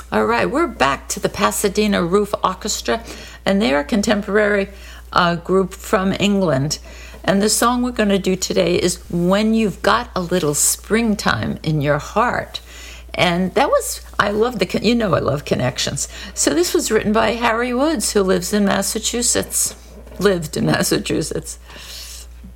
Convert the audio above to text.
All right, we're back to the Pasadena Roof Orchestra, and they are a contemporary group from England. And the song we're going to do today is When You've Got a Little Springtime in Your Heart. And that was, I love I love connections. So this was written by Harry Woods, who lived in Massachusetts.